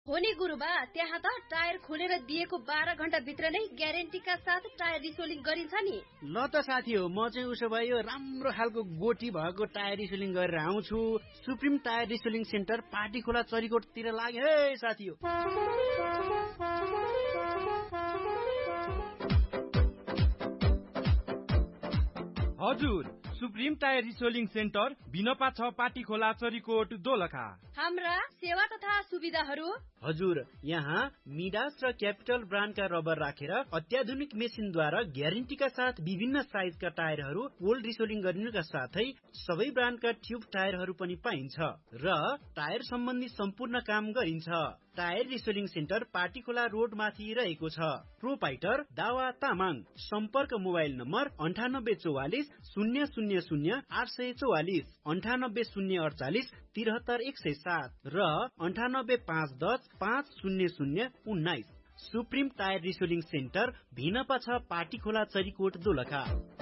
हो नि गुरुबा, त्यहाँ त टायर खोलेर दिएको 12 घण्टा भित्र नै ग्यारेन्टीका साथ टायर रिसोलिङ गरिन्छ नि। ल त साथी हो, म चाहिँ उसो भए यो राम्रो खालको गोटी भएको टायर रिसोलिङ गरेर आउँछु। सुप्रिम टायर रिसोलिङ सेन्टर पार्टी खोला चरीकोटतिर लागे है साथी हो। हजुर, सुप्रिम टायर रिसोलिङ सेन्टर बिनपा 6 पाटी खोला चरीकोट दोलखा। हाम्रा सेवा तथा सुविधाहरू हजुर, यहाँ मिडास र क्यापिटल ब्रान्डका रबर राखेर अत्याधुनिक मेसिनद्वारा ग्यारेन्टीका साथ विभिन्न साइजका टायरहरू कोल्ड रिसोलिङ गरिनुका साथै सबै ब्रान्डका ट्युब टायरहरू पनि पाइन्छ र टायर सम्बन्धी सम्पूर्ण काम गरिन्छ। टायर रिसोलिङ सेन्टर पाटी खोला रोड माथि रहेको छ। प्रोपाइटर दावा तामाङ। सम्पर्क मोबाइल नम्बर 9844 000 844, 98 048 73 107 र 98 510 500 19। सुप्रिम टायर रिसोलिङ सेन्टर भिनपा 6 पाटी खोला चरीकोट दोलखा।